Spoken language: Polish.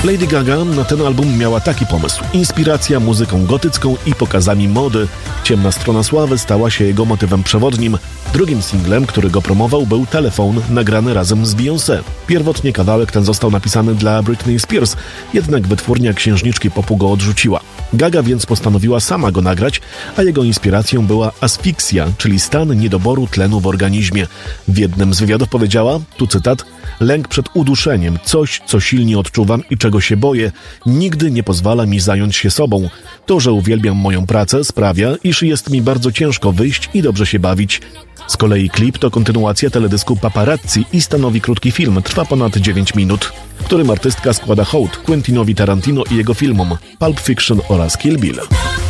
Lady Gaga na ten album miała taki pomysł. Inspiracja muzyką gotycką i pokazami mody. Ciemna strona sławy stała się jego motywem przewodnim. Drugim singlem, który go promował, był Telefon, nagrany razem z Beyoncé. Pierwotnie kawałek ten został napisany dla Britney Spears, jednak wytwórnia księżniczki popu go odrzuciła. Gaga więc postanowiła sama go nagrać, a jego inspiracją była asfiksja, czyli stan niedoboru tlenu w organizmie. W jednym z wywiadów powiedziała, tu cytat: lęk przed uduszeniem, coś, co silnie odczuwam i czego się boję, nigdy nie pozwala mi zająć się sobą. To, że uwielbiam moją pracę, sprawia, iż jest mi bardzo ciężko wyjść i dobrze się bawić. Z kolei klip to kontynuacja teledysku Paparazzi i stanowi krótki film, trwa ponad 9 minut, w którym artystka składa hołd Quentinowi Tarantino i jego filmom Pulp Fiction oraz Kill Bill.